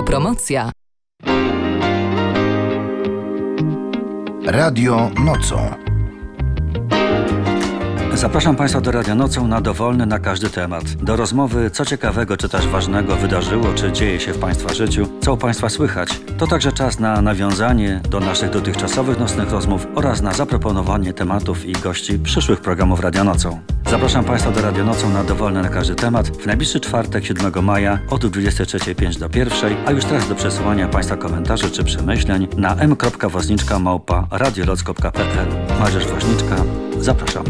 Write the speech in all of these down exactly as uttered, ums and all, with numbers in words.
Autopromocja. Radio Nocą. Zapraszam Państwa do Radia Nocą na dowolny, na każdy temat. Do rozmowy, co ciekawego czy też ważnego wydarzyło, czy dzieje się w Państwa życiu, co u Państwa słychać. To także czas na nawiązanie do naszych dotychczasowych nocnych rozmów oraz na zaproponowanie tematów i gości przyszłych programów Radia Nocą. Zapraszam Państwa do Radia Nocą na dowolny, na każdy temat w najbliższy czwartek, siódmego maja od dwudziestej trzeciej pięć do pierwszej, a już teraz do przesyłania Państwa komentarzy czy przemyśleń na m kropka wozniczka małpa radioloc kropka p l. Małżeż Woźniczka, zapraszam.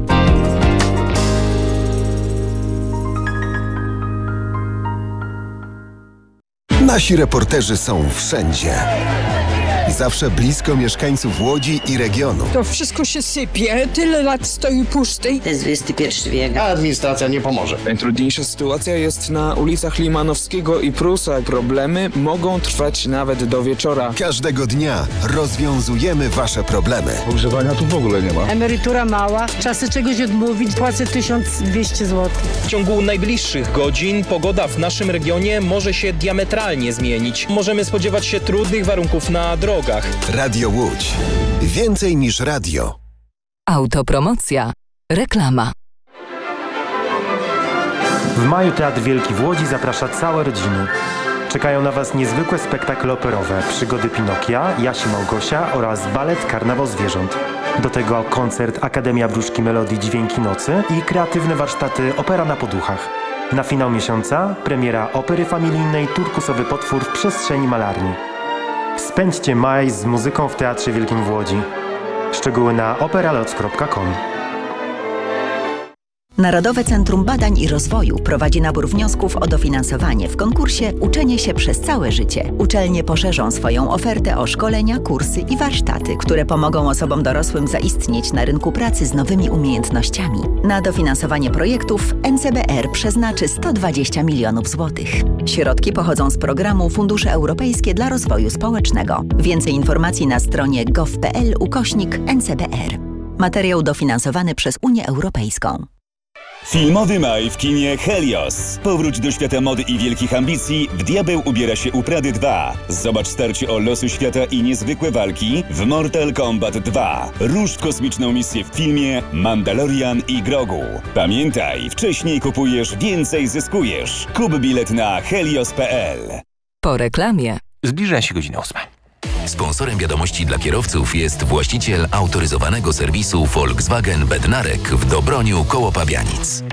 Nasi reporterzy są wszędzie. Zawsze blisko mieszkańców Łodzi i regionu. To wszystko się sypie, tyle lat stoi pusty. To jest dwudziesty pierwszy wiek. A administracja nie pomoże. Najtrudniejsza sytuacja jest na ulicach Limanowskiego i Prusa. Problemy mogą trwać nawet do wieczora. Każdego dnia rozwiązujemy wasze problemy. Ogrzewania tu w ogóle nie ma. Emerytura mała, czasy czegoś odmówić, płacę tysiąc dwieście złotych. W ciągu najbliższych godzin pogoda w naszym regionie może się diametralnie zmienić. Możemy spodziewać się trudnych warunków na drogach. Radio Łódź. Więcej niż radio. Autopromocja. Reklama. W maju Teatr Wielki w Łodzi zaprasza całe rodziny. Czekają na Was niezwykłe spektakle operowe, przygody Pinokia, Jasi Małgosia oraz balet Karnawał Zwierząt. Do tego koncert Akademia Wróżki Melodii Dźwięki Nocy i kreatywne warsztaty Opera na Poduchach. Na finał miesiąca premiera opery familijnej Turkusowy potwór w przestrzeni malarni. Spędźcie maj z muzyką w Teatrze Wielkim w Łodzi. Szczegóły na operaloc kropka com. Narodowe Centrum Badań i Rozwoju prowadzi nabór wniosków o dofinansowanie w konkursie Uczenie się przez całe życie. Uczelnie poszerzą swoją ofertę o szkolenia, kursy i warsztaty, które pomogą osobom dorosłym zaistnieć na rynku pracy z nowymi umiejętnościami. Na dofinansowanie projektów N C B R przeznaczy sto dwadzieścia milionów złotych. Środki pochodzą z programu Fundusze Europejskie dla Rozwoju Społecznego. Więcej informacji na stronie gov kropka p l ukośnik N C B R. Materiał dofinansowany przez Unię Europejską. Filmowy maj w kinie Helios. Powróć do świata mody i wielkich ambicji. W Diabeł ubiera się u Prady dwa. Zobacz starcie o losy świata i niezwykłe walki w Mortal Kombat dwa. Rusz w kosmiczną misję w filmie Mandalorian i Grogu. Pamiętaj, wcześniej kupujesz, więcej zyskujesz. Kup bilet na helios kropka p l. Po reklamie. Zbliża się godzina ósma. Sponsorem wiadomości dla kierowców jest właściciel autoryzowanego serwisu Volkswagen Bednarek w Dobroniu koło Pabianic.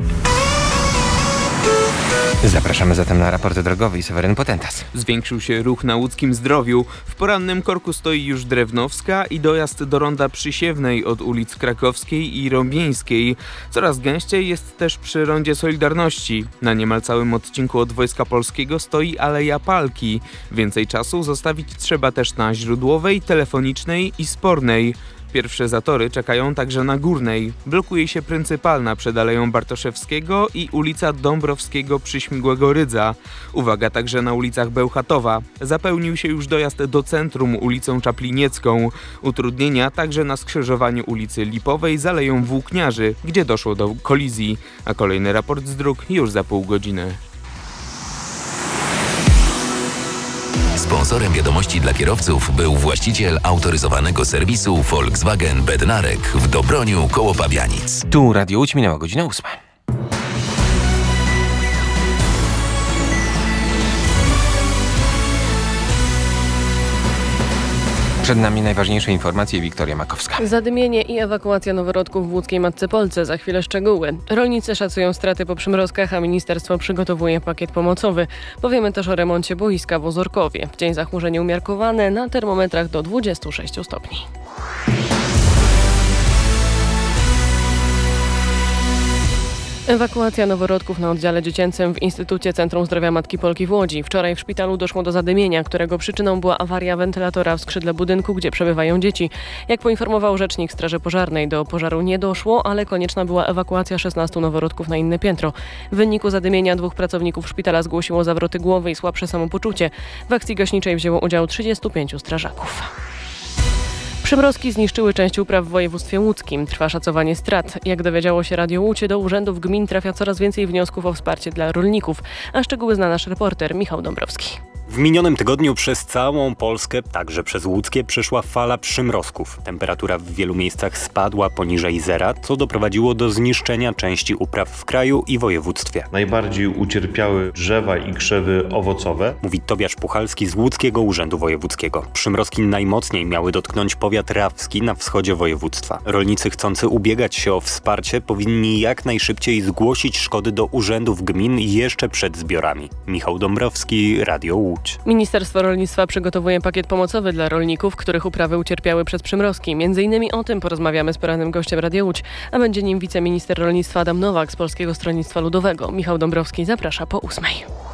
Zapraszamy zatem na raport drogowy i Seweryn Potentas. Zwiększył się ruch na łódzkim Zdrowiu. W porannym korku stoi już Drewnowska i dojazd do ronda Przysiewnej od ulic Krakowskiej i Rąbieńskiej. Coraz gęściej jest też przy rondzie Solidarności. Na niemal całym odcinku od Wojska Polskiego stoi Aleja Palki. Więcej czasu zostawić trzeba też na Źródłowej, Telefonicznej i Spornej. Pierwsze zatory czekają także na Górnej. Blokuje się Pryncypalna przed Aleją Bartoszewskiego i ulica Dąbrowskiego przy Śmigłego Rydza. Uwaga także na ulicach Bełchatowa. Zapełnił się już dojazd do centrum ulicą Czapliniecką. Utrudnienia także na skrzyżowaniu ulicy Lipowej z Aleją Włókniarzy, gdzie doszło do kolizji. A kolejny raport z dróg już za pół godziny. Sponsorem wiadomości dla kierowców był właściciel autoryzowanego serwisu Volkswagen Bednarek w Dobroniu koło Pabianic. Tu Radio Łódź, minęła godzina ósma. Przed nami najważniejsze informacje. Wiktoria Makowska. Zadymienie i ewakuacja noworodków w łódzkiej Matce Polce. Za chwilę szczegóły. Rolnicy szacują straty po przymrozkach, a ministerstwo przygotowuje pakiet pomocowy. Powiemy też o remoncie boiska w Ozorkowie. W dzień zachmurzenie umiarkowane, na termometrach do dwudziestu sześciu stopni. Ewakuacja noworodków na oddziale dziecięcym w Instytucie Centrum Zdrowia Matki Polki w Łodzi. Wczoraj w szpitalu doszło do zadymienia, którego przyczyną była awaria wentylatora w skrzydle budynku, gdzie przebywają dzieci. Jak poinformował rzecznik Straży Pożarnej, do pożaru nie doszło, ale konieczna była ewakuacja szesnastu noworodków na inne piętro. W wyniku zadymienia dwóch pracowników szpitala zgłosiło zawroty głowy i słabsze samopoczucie. W akcji gaśniczej wzięło udział trzydziestu pięciu strażaków. Przymrozki zniszczyły część upraw w województwie łódzkim. Trwa szacowanie strat. Jak dowiedziało się Radio Łódź, do urzędów gmin trafia coraz więcej wniosków o wsparcie dla rolników. A szczegóły zna nasz reporter Michał Dąbrowski. W minionym tygodniu przez całą Polskę, także przez Łódzkie, przeszła fala przymrozków. Temperatura w wielu miejscach spadła poniżej zera, co doprowadziło do zniszczenia części upraw w kraju i województwie. Najbardziej ucierpiały drzewa i krzewy owocowe. Mówi Tobiasz Puchalski z Łódzkiego Urzędu Wojewódzkiego. Przymrozki najmocniej miały dotknąć powiat rawski na wschodzie województwa. Rolnicy chcący ubiegać się o wsparcie powinni jak najszybciej zgłosić szkody do urzędów gmin jeszcze przed zbiorami. Michał Dąbrowski, Radio Łódź. Ministerstwo Rolnictwa przygotowuje pakiet pomocowy dla rolników, których uprawy ucierpiały przez przymrozki. Między innymi o tym porozmawiamy z porannym gościem Radia Łódź, a będzie nim wiceminister rolnictwa Adam Nowak z Polskiego Stronnictwa Ludowego. Michał Dąbrowski zaprasza po ósmej.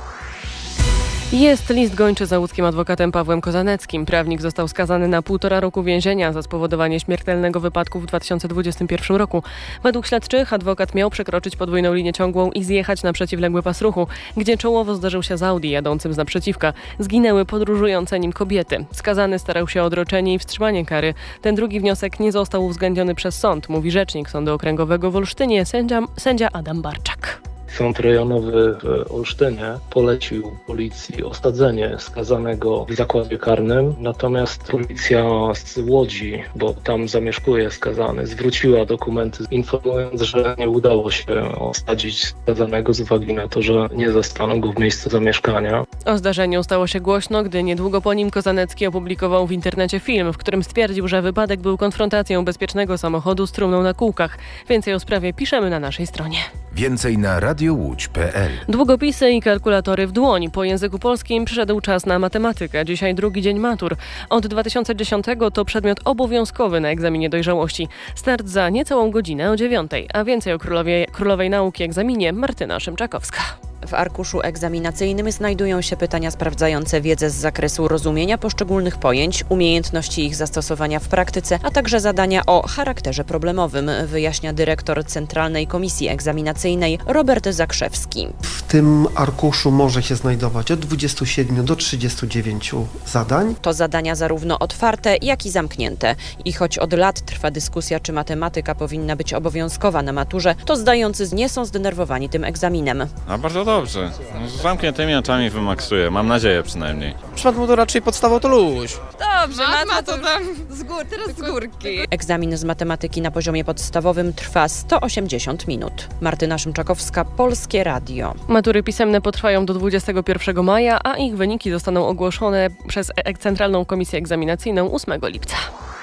Jest list gończy za łódzkim adwokatem Pawłem Kozaneckim. Prawnik został skazany na półtora roku więzienia za spowodowanie śmiertelnego wypadku w dwa tysiące dwudziestym pierwszym roku. Według śledczych adwokat miał przekroczyć podwójną linię ciągłą i zjechać na przeciwległy pas ruchu, gdzie czołowo zderzył się z Audi jadącym z naprzeciwka. Zginęły podróżujące nim kobiety. Skazany starał się o odroczenie i wstrzymanie kary. Ten drugi wniosek nie został uwzględniony przez sąd, mówi rzecznik Sądu Okręgowego w Olsztynie, sędzia, sędzia Adam Barczak. Sąd rejonowy w Olsztynie polecił policji osadzenie skazanego w zakładzie karnym, natomiast policja z Łodzi, bo tam zamieszkuje skazany, zwróciła dokumenty, informując, że nie udało się osadzić skazanego z uwagi na to, że nie zastano go w miejscu zamieszkania. O zdarzeniu stało się głośno, gdy niedługo po nim Kozanecki opublikował w internecie film, w którym stwierdził, że wypadek był konfrontacją bezpiecznego samochodu z trumną na kółkach. Więcej o sprawie piszemy na naszej stronie. Więcej na radiowódź kropka pe el. Długopisy i kalkulatory w dłoń. Po języku polskim przyszedł czas na matematykę. Dzisiaj drugi dzień matur. Od dwa tysiące dziesiątego to przedmiot obowiązkowy na egzaminie dojrzałości. Start za niecałą godzinę o dziewiątej. A więcej o królowej, królowej nauki egzaminie Martyna Szymczakowska. W arkuszu egzaminacyjnym znajdują się pytania sprawdzające wiedzę z zakresu rozumienia poszczególnych pojęć, umiejętności ich zastosowania w praktyce, a także zadania o charakterze problemowym, wyjaśnia dyrektor Centralnej Komisji Egzaminacyjnej Robert Zakrzewski. W tym arkuszu może się znajdować od dwudziestu siedmiu do trzydziestu dziewięciu zadań. To zadania zarówno otwarte, jak i zamknięte. I choć od lat trwa dyskusja, czy matematyka powinna być obowiązkowa na maturze, to zdający nie są zdenerwowani tym egzaminem. A bardzo dobrze. Z zamkniętymi oczami wymaksuję. Mam nadzieję przynajmniej. Przypadku to raczej podstawą to luź. Dobrze, matma to tam z gór, teraz z górki. Egzamin z matematyki na poziomie podstawowym trwa sto osiemdziesiąt minut. Martyna Szymczakowska, Polskie Radio. Matury pisemne potrwają do dwudziestego pierwszego maja, a ich wyniki zostaną ogłoszone przez Centralną Komisję Egzaminacyjną ósmego lipca.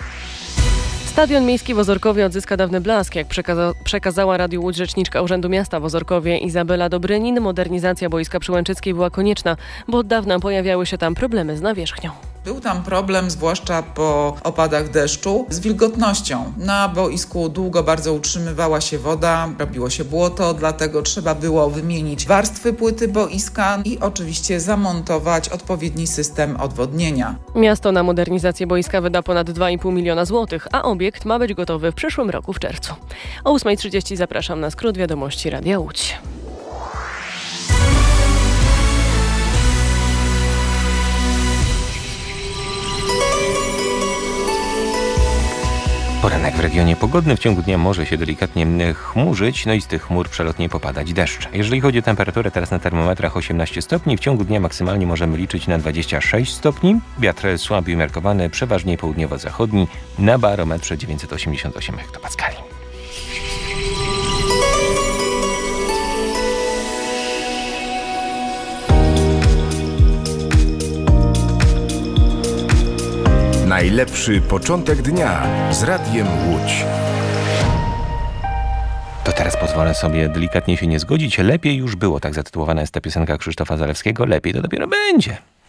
Stadion miejski w Ozorkowie odzyska dawny blask. Jak przekaza- przekazała Radiu Łódź rzeczniczka Urzędu Miasta w Ozorkowie Izabela Dobrynin, modernizacja boiska przy Łęczyckiej była konieczna, bo od dawna pojawiały się tam problemy z nawierzchnią. Był tam problem, zwłaszcza po opadach deszczu, z wilgotnością. Na boisku długo bardzo utrzymywała się woda, robiło się błoto, dlatego trzeba było wymienić warstwy płyty boiska i oczywiście zamontować odpowiedni system odwodnienia. Miasto na modernizację boiska wyda ponad dwa i pół miliona złotych, a obiekt ma być gotowy w przyszłym roku w czerwcu. O ósmej trzydzieści zapraszam na skrót wiadomości Radia Łódź. Poranek w regionie pogodny. W ciągu dnia może się delikatnie chmurzyć, no i z tych chmur przelotnie popadać deszcz. Jeżeli chodzi o temperaturę, teraz na termometrach osiemnaście stopni. W ciągu dnia maksymalnie możemy liczyć na dwadzieścia sześć stopni. Wiatr słaby umiarkowany, przeważnie południowo-zachodni, na barometrze dziewięćset osiemdziesiąt osiem hektopaskali. Najlepszy początek dnia z Radiem Łódź. To teraz pozwolę sobie delikatnie się nie zgodzić. Lepiej już było, tak zatytułowana jest ta piosenka Krzysztofa Zalewskiego. Lepiej to dopiero będzie.